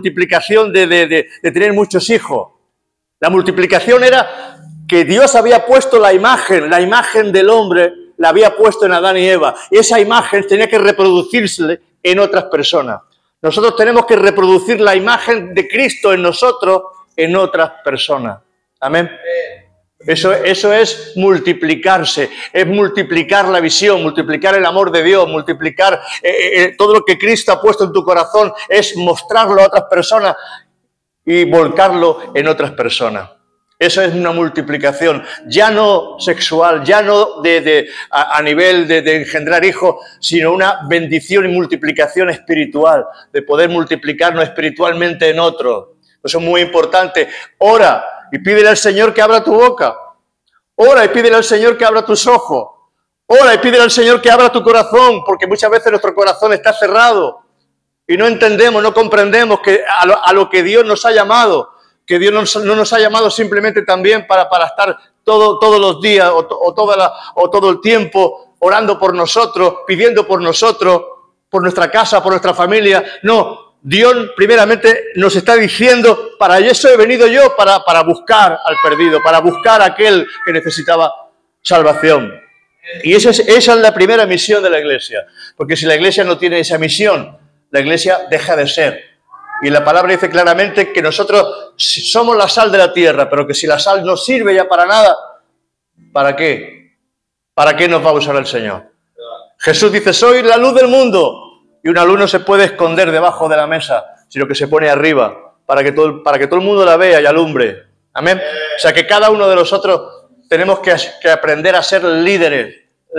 multiplicación de tener muchos hijos. La multiplicación era que Dios había puesto la imagen del hombre, la había puesto en Adán y Eva. Y esa imagen tenía que reproducirse en otras personas. Nosotros tenemos que reproducir la imagen de Cristo en nosotros, en otras personas. Amén. Eso es multiplicarse, es multiplicar la visión, multiplicar el amor de Dios, multiplicar todo lo que Cristo ha puesto en tu corazón, es mostrarlo a otras personas y volcarlo en otras personas. Eso es una multiplicación, ya no sexual, ya no a nivel de engendrar hijos, sino una bendición y multiplicación espiritual, de poder multiplicarnos espiritualmente en otros. Eso es muy importante. Ora y pídele al Señor que abra tu boca. Ora y pídele al Señor que abra tus ojos. Ora y pídele al Señor que abra tu corazón, porque muchas veces nuestro corazón está cerrado y no entendemos, no comprendemos que a lo que Dios nos ha llamado, que Dios no nos ha llamado simplemente también para estar todos los días o todo el tiempo orando por nosotros, pidiendo por nosotros, por nuestra casa, por nuestra familia. No. Dios primeramente nos está diciendo, para eso he venido yo, para buscar al perdido, para buscar a aquel que necesitaba salvación. Y esa es la primera misión de la Iglesia. Porque si la Iglesia no tiene esa misión, la Iglesia deja de ser. Y la palabra dice claramente que nosotros somos la sal de la tierra, pero que si la sal no sirve ya para nada, ¿para qué? ¿Para qué nos va a usar el Señor? Jesús dice, soy la luz del mundo. Y una luz no se puede esconder debajo de la mesa, sino que se pone arriba, para que todo el mundo la vea y alumbre. Amén. O sea que cada uno de nosotros tenemos que aprender a ser líderes,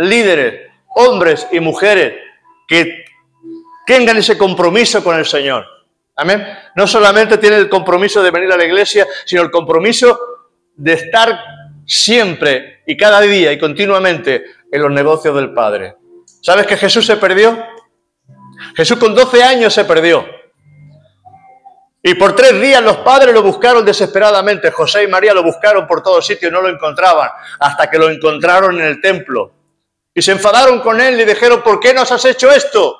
hombres y mujeres, que tengan ese compromiso con el Señor. Amén. No solamente tienen el compromiso de venir a la iglesia, sino el compromiso de estar siempre y cada día y continuamente en los negocios del Padre. ¿Sabes que Jesús se perdió? Jesús con 12 años se perdió. Y por 3 días los padres lo buscaron desesperadamente. José y María lo buscaron por todos sitios y no lo encontraban, hasta que lo encontraron en el templo. Y se enfadaron con él y le dijeron, ¿por qué nos has hecho esto?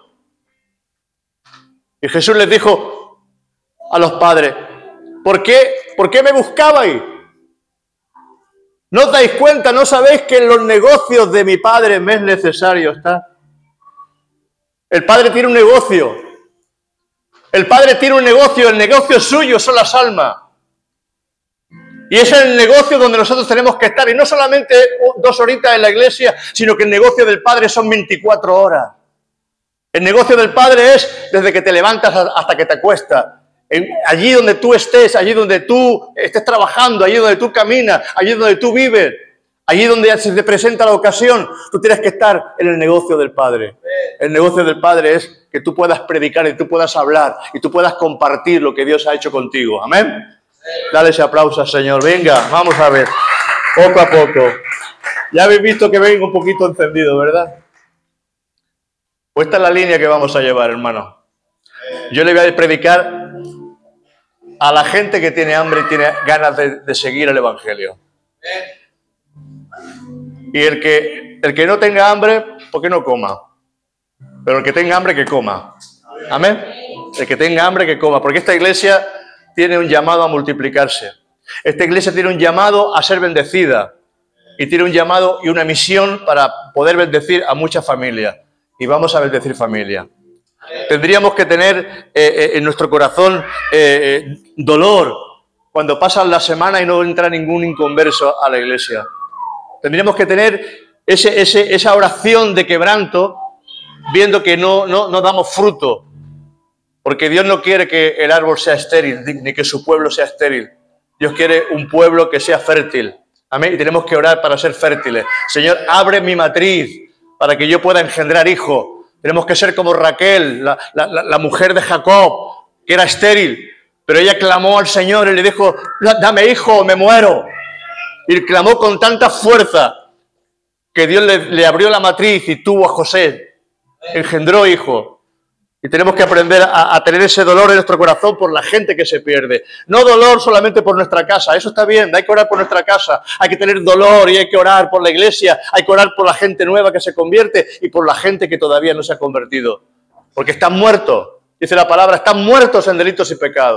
Y Jesús les dijo a los padres, ¿por qué me buscabais? ¿No os dais cuenta? ¿No sabéis que en los negocios de mi Padre me es necesario estar? El Padre tiene un negocio. El Padre tiene un negocio. El negocio suyo son las almas. Y ese es el negocio donde nosotros tenemos que estar. Y no solamente 2 horitas en la iglesia, sino que el negocio del Padre son 24 horas. El negocio del Padre es desde que te levantas hasta que te acuestas. Allí donde tú estés, allí donde tú estés trabajando, allí donde tú caminas, allí donde tú vives. Allí donde se te presenta la ocasión, tú tienes que estar en el negocio del Padre. El negocio del Padre es que tú puedas predicar y tú puedas hablar y tú puedas compartir lo que Dios ha hecho contigo. ¿Amén? Dale ese aplauso al Señor. Venga, vamos a ver. Poco a poco. Ya habéis visto que vengo un poquito encendido, ¿verdad? Pues esta es la línea que vamos a llevar, hermano. Yo le voy a predicar a la gente que tiene hambre y tiene ganas de seguir el Evangelio. Y el que no tenga hambre, ¿por qué no coma? Pero el que tenga hambre, que coma. Amén. El que tenga hambre, que coma. Porque esta iglesia tiene un llamado a multiplicarse. Esta iglesia tiene un llamado a ser bendecida. Y tiene un llamado y una misión para poder bendecir a muchas familias. Y vamos a bendecir familias. Tendríamos que tener en nuestro corazón dolor cuando pasan la semana y no entra ningún inconverso a la iglesia. Tendríamos que tener esa oración de quebranto, viendo que no damos fruto. Porque Dios no quiere que el árbol sea estéril, ni que su pueblo sea estéril. Dios quiere un pueblo que sea fértil. Amén. Y tenemos que orar para ser fértiles. Señor, abre mi matriz para que yo pueda engendrar hijos. Tenemos que ser como Raquel, la mujer de Jacob, que era estéril. Pero ella clamó al Señor y le dijo, dame hijo o me muero. Y clamó con tanta fuerza que Dios le abrió la matriz y tuvo a José. Engendró hijo. Y tenemos que aprender a tener ese dolor en nuestro corazón por la gente que se pierde. No dolor solamente por nuestra casa, eso está bien, hay que orar por nuestra casa. Hay que tener dolor y hay que orar por la iglesia. Hay que orar por la gente nueva que se convierte y por la gente que todavía no se ha convertido. Porque están muertos, dice la palabra, están muertos en delitos y pecados.